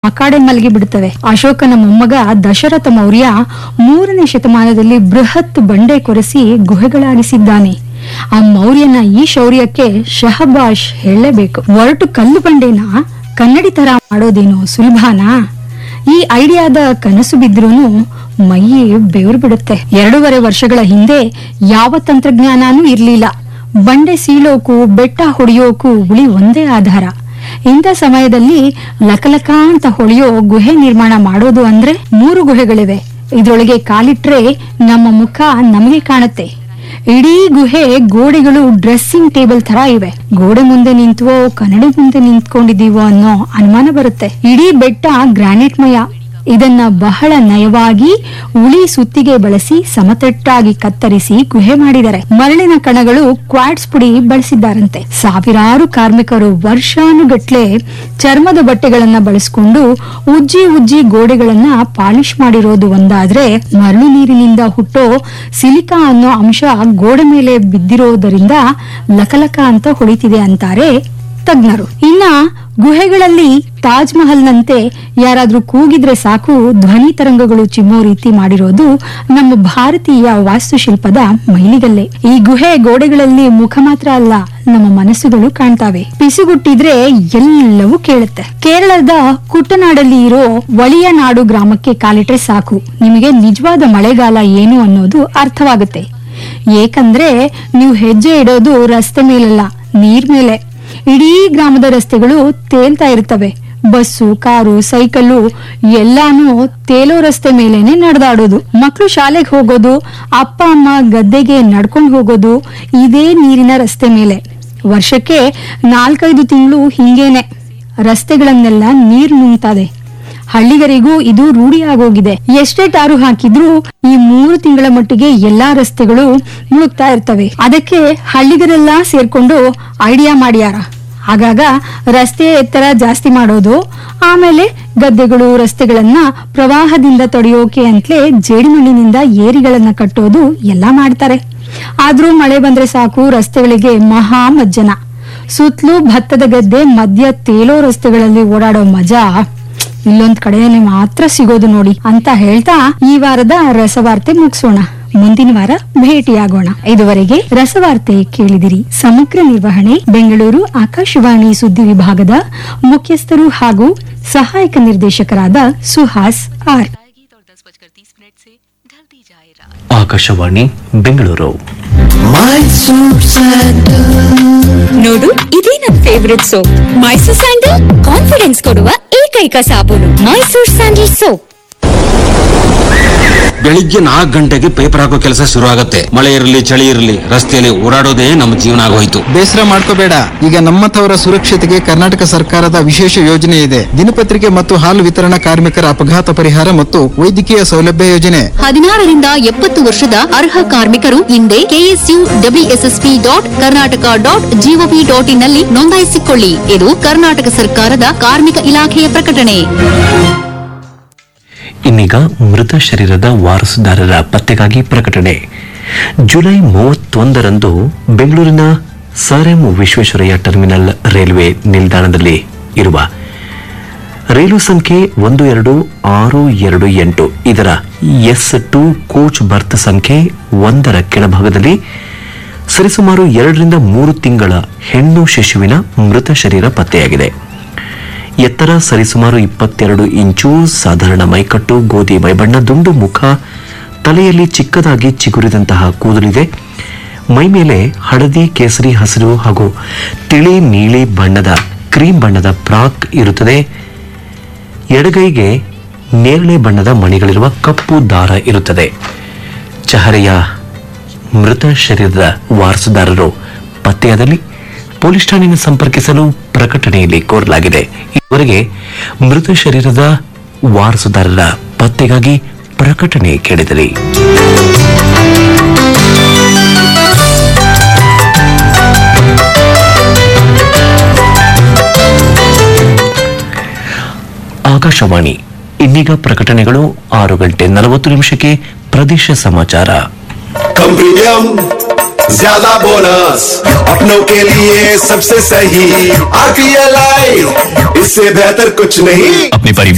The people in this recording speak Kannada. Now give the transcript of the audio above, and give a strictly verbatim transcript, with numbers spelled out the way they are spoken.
ಅಕಾಡೆ ಮಲಗಿ ಬಿಡುತ್ತವೆ. ಅಶೋಕನ ಮೊಮ್ಮಗ ದಶರಥ ಮೌರ್ಯ ಮೂರನೇ ಶತಮಾನದಲ್ಲಿ ಬೃಹತ್ ಬಂಡೆ ಕೊರೆಸಿ ಗುಹೆಗಳಾಗಿಸಿದ್ದಾನೆ. ಆ ಮೌರ್ಯನ ಈ ಶೌರ್ಯಕ್ಕೆ ಶಹಬಾಷ್ ಹೇಳಲೇಬೇಕು. ಒರಟು ಕಲ್ಲು ಬಂಡೆನ ಕನ್ನಡಿ ತರ ಮಾಡೋದೇನು ಸುಲಭನಾ? ಈ ಐಡಿಯಾದ ಕನಸು ಬಿದ್ರೂನು ಮೈಯೇ ಬೆವರು ಬಿಡುತ್ತೆ. ಎರಡೂವರೆ ವರ್ಷಗಳ ಹಿಂದೆ ಯಾವ ತಂತ್ರಜ್ಞಾನನೂ ಇರ್ಲಿಲ್ಲ. ಬಂಡೆ ಸೀಳೋಕು ಬೆಟ್ಟ ಹೊಡೆಯೋಕು ಉಳಿ ಒಂದೇ ಆಧಾರ. ಇಂಥ ಸಮಯದಲ್ಲಿ ಲಕಲಕ ಅಂತ ಹೊಳೆಯೋ ಗುಹೆ ನಿರ್ಮಾಣ ಮಾಡೋದು ಅಂದ್ರೆ ಮೂರು ಗುಹೆಗಳಿವೆ. ಇದ್ರೊಳಗೆ ಕಾಲಿಟ್ರೆ ನಮ್ಮ ಮುಖ ನಮಗೆ ಕಾಣುತ್ತೆ. ಇಡೀ ಗುಹೆ ಗೋಡೆಗಳು ಡ್ರೆಸ್ಸಿಂಗ್ ಟೇಬಲ್ ತರ ಇವೆ. ಗೋಡೆ ಮುಂದೆ ನಿಂತವೋ ಕನ್ನಡಿ ಮುಂದೆ ನಿಂತ್ಕೊಂಡಿದೀವೋ ಅನ್ನೋ ಅನುಮಾನ ಬರುತ್ತೆ. ಇಡೀ ಬೆಟ್ಟ ಗ್ರಾನೈಟ್ ಮಯ. ಇದನ್ನ ಬಹಳ ನಯವಾಗಿ ಉಳಿ ಸುತ್ತಿಗೆ ಬಳಸಿ ಸಮತಟ್ಟಾಗಿ ಕತ್ತರಿಸಿ ಗುಹೆ ಮಾಡಿದ್ದಾರೆ. ಮರಳಿನ ಕಣಗಳು ಕ್ವಾಡ್ಸ್ ಪುಡಿ ಬಳಸಿದ್ದಾರಂತೆ. ಸಾವಿರಾರು ಕಾರ್ಮಿಕರು ವರ್ಷಾನುಗಟ್ಲೆ ಚರ್ಮದ ಬಟ್ಟೆಗಳನ್ನ ಬಳಸಿಕೊಂಡು ಉಜ್ಜಿ ಉಜ್ಜಿ ಗೋಡೆಗಳನ್ನ ಪಾಲಿಶ್ ಮಾಡಿರೋದು ಒಂದಾದ್ರೆ, ಮರಳು ನೀರಿನಿಂದ ಹುಟ್ಟೋ ಸಿಲಿಕಾ ಅನ್ನೋ ಅಂಶ ಗೋಡೆ ಮೇಲೆ ಬಿದ್ದಿರೋದರಿಂದ ಲಕಲಕ ಅಂತ ಹೊಳಿತಿದೆ ಅಂತಾರೆ ತಜ್ಞರು. ಇನ್ನ ಗುಹೆಗಳಲ್ಲಿ ತಾಜ್ ಮಹಲ್ ನಂತೆ ಯಾರಾದ್ರೂ ಕೂಗಿದ್ರೆ ಸಾಕು ಧ್ವನಿ ತರಂಗಗಳು ಚಿಮ್ಮೋ ರೀತಿ ಮಾಡಿರೋದು ನಮ್ಮ ಭಾರತೀಯ ವಾಸ್ತುಶಿಲ್ಪದ ಮೈಲಿಗಲ್ಲೇ. ಈ ಗುಹೆ ಗೋಡೆಗಳಲ್ಲಿ ಮುಖ ಮಾತ್ರ ಅಲ್ಲ, ನಮ್ಮ ಮನಸ್ಸುಗಳು ಕಾಣ್ತಾವೆ. ಪಿಸುಗುಟ್ಟಿದ್ರೆ ಎಲ್ಲವೂ ಕೇಳುತ್ತೆ. ಕೇರಳದ ಕುಟ್ಟನಾಡಲ್ಲಿ ಇರೋ ವಳಿಯನಾಡು ಗ್ರಾಮಕ್ಕೆ ಕಾಲಿಟ್ರೆ ಸಾಕು ನಿಮಗೆ ನಿಜವಾದ ಮಳೆಗಾಲ ಏನು ಅನ್ನೋದು ಅರ್ಥವಾಗುತ್ತೆ. ಏಕಂದ್ರೆ ನೀವು ಹೆಜ್ಜೆ ಇಡೋದು ರಸ್ತೆ ಮೇಲಲ್ಲ, ನೀರ್ ಮೇಲೆ. ಇಡೀ ಗ್ರಾಮದ ರಸ್ತೆಗಳು ತೇಲ್ತಾ ಇರ್ತವೆ. ಬಸ್ಸು, ಕಾರು, ಸೈಕಲ್ಲು ಎಲ್ಲಾನು ತೇಲೋ ರಸ್ತೆ ಮೇಲೇನೆ ನಡೆದಾಡೋದು. ಮಕ್ಕಳು ಶಾಲೆಗೆ ಹೋಗೋದು, ಅಪ್ಪ ಅಮ್ಮ ಗದ್ದೆಗೆ ನಡ್ಕೊಂಡು ಹೋಗೋದು ಇದೇ ನೀರಿನ ರಸ್ತೆ ಮೇಲೆ. ವರ್ಷಕ್ಕೆ ನಾಲ್ಕೈದು ತಿಂಗಳು ಹಿಂಗೇನೆ ರಸ್ತೆಗಳನ್ನೆಲ್ಲ ನೀರು ನುಂಗ್ತದೆ. ಹಳ್ಳಿಗರಿಗೂ ಇದು ರೂಢಿಯಾಗೋಗಿದೆ. ಎಷ್ಟೇ ಟಾರು ಹಾಕಿದ್ರೂ ಈ ಮೂರು ತಿಂಗಳ ಮಟ್ಟಿಗೆ ಎಲ್ಲಾ ರಸ್ತೆಗಳು ಮುಳುಗ್ತಾ ಇರ್ತವೆ. ಅದಕ್ಕೆ ಹಳ್ಳಿಗರೆಲ್ಲಾ ಸೇರ್ಕೊಂಡು ಐಡಿಯಾ ಮಾಡ್ಯಾರ. ಆಗಾಗ ರಸ್ತೆ ಎತ್ತರ ಜಾಸ್ತಿ ಮಾಡೋದು, ಆಮೇಲೆ ಗದ್ದೆಗಳು ರಸ್ತೆಗಳನ್ನ ಪ್ರವಾಹದಿಂದ ತಡೆಯೋಕೆ ಅಂತಲೇ ಜೇಡಿಮಣ್ಣಿನಿಂದ ಏರಿಗಳನ್ನ ಕಟ್ಟೋದು ಎಲ್ಲಾ ಮಾಡ್ತಾರೆ. ಆದ್ರೂ ಮಳೆ ಬಂದ್ರೆ ಸಾಕು ರಸ್ತೆಗಳಿಗೆ ಮಹಾ ಮಜ್ಜನ. ಸುತ್ತಲೂ ಭತ್ತದ ಗದ್ದೆ ಮಧ್ಯ ತೇಲೋ ರಸ್ತೆಗಳಲ್ಲಿ ಓಡಾಡೋ ಮಜಾ ಇಲ್ಲೊಂದ್ ಕಡೆಯಲ್ಲಿ ಮಾತ್ರ ಸಿಗೋದು ನೋಡಿ ಅಂತ ಹೇಳ್ತಾ ಈ ವಾರದ ರಸವಾರ್ತೆ ಮುಗಿಸೋಣ. ಮುಂದಿನ ವಾರ ಭೇಟಿಯಾಗೋಣ. ಇದುವರೆಗೆ ರಸವಾರ್ತೆ ಕೇಳಿದಿರಿ. ಸಮಗ್ರ ನಿರ್ವಹಣೆ ಬೆಂಗಳೂರು ಆಕಾಶವಾಣಿ ಸುದ್ದಿ ವಿಭಾಗದ ಮುಖ್ಯಸ್ಥರು ಹಾಗೂ ಸಹಾಯಕ ನಿರ್ದೇಶಕರಾದ ಸುಹಾಸ್ ಆರ್. ಆಕಾಶವಾಣಿ ಬೆಂಗಳೂರು. ನೋಡು, ಇದೇ ನನ್ favourite soap. Mysore sandal confidence ಕೊಡುವ ಏಕೈಕ ಸಾಬೂನು. Mysore sandal soap. ಬೆಳಿಗ್ಗೆ ನಾಲ್ಕು ಗಂಟೆಗೆ ಪೇಪರ್ ಹಾಕೋ ಕೆಲಸ ಶುರು ಆಗುತ್ತೆ. ಮಳೆ ಇರಲಿ ಚಳಿ ಇರಲಿ ರಸ್ತೆಯಲ್ಲಿ ಓಡಾಡೋದೇ ನಮ್ಮ ಜೀವನ ಆಗೋಯ್ತು. ಬೇಸರ ಮಾಡ್ಕೋಬೇಡ, ಈಗ ನಮ್ಮಂತವರ ಸುರಕ್ಷತೆಗೆ ಕರ್ನಾಟಕ ಸರ್ಕಾರದ ವಿಶೇಷ ಯೋಜನೆ ಇದೆ. ದಿನಪತ್ರಿಕೆ ಮತ್ತು ಹಾಲು ವಿತರಣಾ ಕಾರ್ಮಿಕರ ಅಪಘಾತ ಪರಿಹಾರ ಮತ್ತು ವೈದ್ಯಕೀಯ ಸೌಲಭ್ಯ ಯೋಜನೆ. ಹದಿನಾರರಿಂದ ಎಪ್ಪತ್ತು ವರ್ಷದ ಅರ್ಹ ಕಾರ್ಮಿಕರು ಹಿಂದೆ KSU WSSP dot Karnataka dot gov dot in ನಲ್ಲಿ ನೋಂದಾಯಿಸಿಕೊಳ್ಳಿ. ಇದು ಕರ್ನಾಟಕ ಸರ್ಕಾರದ ಕಾರ್ಮಿಕ ಇಲಾಖೆಯ ಪ್ರಕಟಣೆ. ಇನ್ನೀಗ ಮೃತ ಶರೀರದ ವಾರಸುದಾರರ ಪತ್ತೆಗಾಗಿ ಪ್ರಕಟಣೆ. ಜುಲೈ ಮೂವತ್ತೊಂದರಂದು ಬೆಂಗಳೂರಿನ sir M Visvesvaraya terminal railway ನಿಲ್ದಾಣದಲ್ಲಿ ಇರುವ ರೈಲು ಸಂಖ್ಯೆ ಒಂದು ಎರಡು ಆರು ಎರಡು ಎಂಟು ಇದರ ಎಸ್ ಟು ಕೋಚ್ ಬರ್ತ್ ಸಂಖ್ಯೆ ಒಂದರ ಕೆಳಭಾಗದಲ್ಲಿ ಸರಿಸುಮಾರು ಎರಡರಿಂದ ಮೂರು ತಿಂಗಳ ಹೆಣ್ಣು ಶಿಶುವಿನ ಮೃತ ಶರೀರ ಪತ್ತೆಯಾಗಿದೆ. ಎತ್ತರ ಸರಿಸುಮಾರು ಇಪ್ಪತ್ತೆರಡು ಇಂಚು, ಸಾಧಾರಣ ಮೈಕಟ್ಟು, ಗೋಧಿ ಮೈಬಣ್ಣ, ದುಂಡು ಮುಖ, ತಲೆಯಲ್ಲಿ ಚಿಕ್ಕದಾಗಿ ಚಿಗುರಿದಂತಹ ಕೂದಲಿದೆ. ಮೈಮೇಲೆ ಹಳದಿ, ಕೇಸರಿ, ಹಸಿರು ಹಾಗೂ ತಿಳಿ ನೀಲಿ ಬಣ್ಣದ ಕ್ರೀಮ್ ಬಣ್ಣದ ಫ್ರಾಕ್ ಇರುತ್ತದೆ. ಎಡಗೈಗೆ ನೇರಳೆ ಬಣ್ಣದ ಮಣಿಗಳಿರುವ ಕಪ್ಪು ದಾರ ಇರುತ್ತದೆ. ಚಹರೆಯ ಮೃತ ಶರೀರದ ವಾರಸುದಾರರು ಪತ್ತೆಯಾದಲ್ಲಿ ಪೊಲೀಸ್ ಠಾಣೆಯನ್ನು ಸಂಪರ್ಕಿಸಲು ಪ್ರಕಟಣೆಯಲ್ಲಿ ಕೋರಲಾಗಿದೆ. ಈವರೆಗೆ ಮೃತ ಶರೀರದ ವಾರಸುದಾರರ ಪತ್ತೆಗಾಗಿ ಪ್ರಕಟಣೆ ಕೇಳಿದರೆ ಆಕಾಶವಾಣಿ. ಇನ್ನೀಗ ಪ್ರಕಟಣೆಗಳು. ಆರು ಗಂಟೆ ನಲವತ್ತು ನಿಮಿಷಕ್ಕೆ ಪ್ರದೇಶ ಸಮಾಚಾರ. कम प्रीमियम ज्यादा बोनस अपनों के लिए सबसे सही आरपीएल, इससे बेहतर कुछ नहीं. अपने परिवार